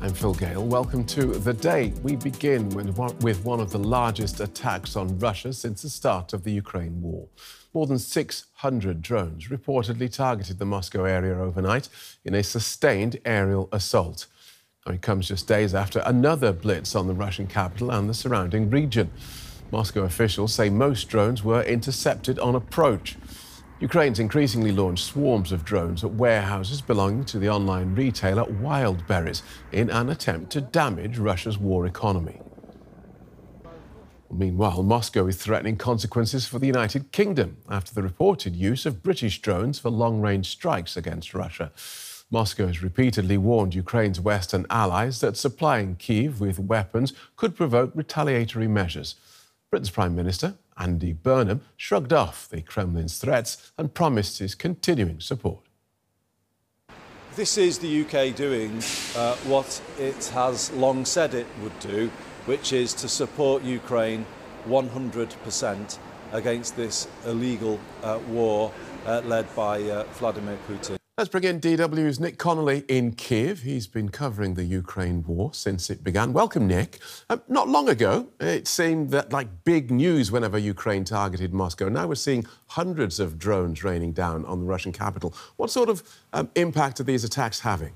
I'm Phil Gale. Welcome to The Day. We begin with one of the largest attacks on Russia since the start of the Ukraine war. More than 600 drones reportedly targeted the Moscow area overnight in a sustained aerial assault. Now, it comes just days after another blitz on the Russian capital and the surrounding region. Moscow officials say most drones were intercepted on approach. Ukraine's increasingly launched swarms of drones at warehouses belonging to the online retailer Wildberries in an attempt to damage Russia's war economy. Meanwhile, Moscow is threatening consequences for the United Kingdom after the reported use of British drones for long-range strikes against Russia. Moscow has repeatedly warned Ukraine's Western allies that supplying Kyiv with weapons could provoke retaliatory measures. Britain's Prime Minister, Andy Burnham, shrugged off the Kremlin's threats and promised his continuing support. This is the UK doing what it has long said it would do, which is to support Ukraine 100% against this illegal war led by Vladimir Putin. Let's bring in DW's Nick Connolly in Kyiv. He's been covering the Ukraine war since it began. Welcome, Nick. Not long ago, it seemed that like big news whenever Ukraine targeted Moscow. Now we're seeing hundreds of drones raining down on the Russian capital. What sort of impact are these attacks having?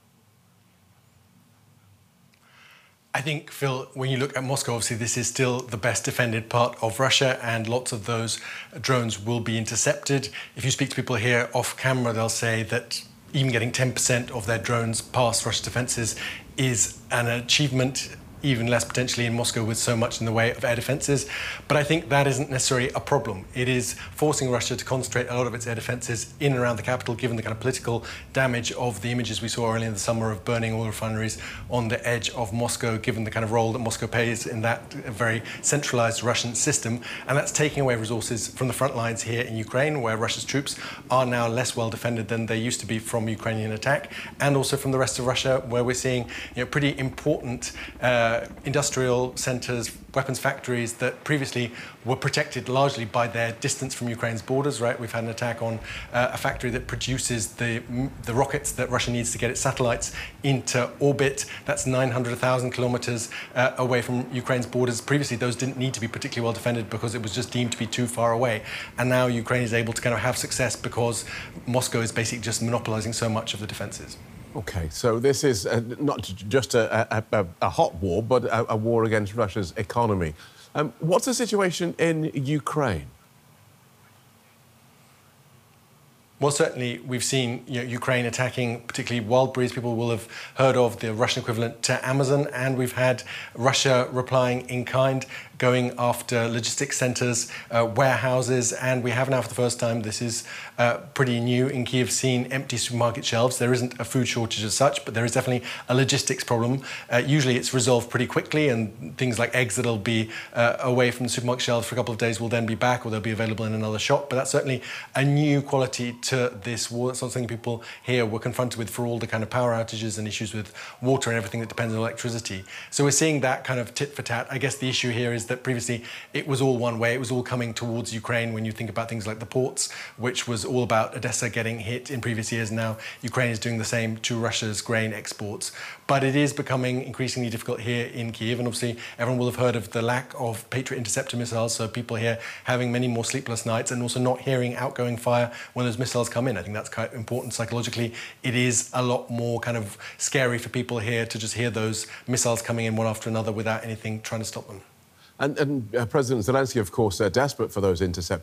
I think, Phil, when you look at Moscow, obviously this is still the best defended part of Russia and lots of those drones will be intercepted. If you speak to people here off camera, they'll say that even getting 10% of their drones past Russia's defences is an achievement, even less potentially in Moscow with so much in the way of air defences. But I think that isn't necessarily a problem. It is forcing Russia to concentrate a lot of its air defences in and around the capital, given the kind of political damage of the images we saw earlier in the summer of burning oil refineries on the edge of Moscow, given the kind of role that Moscow plays in that very centralised Russian system. And that's taking away resources from the front lines here in Ukraine, where Russia's troops are now less well defended than they used to be from Ukrainian attack, and also from the rest of Russia, where we're seeing pretty important industrial centres, weapons factories that previously were protected largely by their distance from Ukraine's borders, right? We've had an attack on a factory that produces the rockets that Russia needs to get its satellites into orbit. That's 900,000 kilometres away from Ukraine's borders. Previously, those didn't need to be particularly well defended because it was just deemed to be too far away. And now Ukraine is able to kind of have success because Moscow is basically just monopolising so much of the defences. OK, so this is not just a hot war, but a war against Russia's economy. What's the situation in Ukraine? Well, certainly we've seen Ukraine attacking particularly Wildberries. People will have heard of the Russian equivalent to Amazon, and we've had Russia replying in kind, going after logistics centres, warehouses, and we have now for the first time, this is pretty new in Kyiv, seen empty supermarket shelves. There isn't a food shortage as such, but there is definitely a logistics problem. Usually it's resolved pretty quickly, and things like eggs that'll be away from the supermarket shelves for a couple of days will then be back, or they'll be available in another shop. But that's certainly a new quality to this war. That's not something people here were confronted with for all the kind of power outages and issues with water and everything that depends on electricity. So we're seeing that kind of tit for tat. I guess the issue here is that previously it was all one way. It was all coming towards Ukraine. When you think about things like the ports, which was all about Odessa getting hit in previous years, now Ukraine is doing the same to Russia's grain exports. But it is becoming increasingly difficult here in Kyiv, and obviously everyone will have heard of the lack of Patriot interceptor missiles, so people here having many more sleepless nights and also not hearing outgoing fire when those missiles come in. I think that's quite important psychologically. It is a lot more kind of scary for people here to just hear those missiles coming in one after another without anything trying to stop them. And President Zelensky, of course, desperate for those interceptors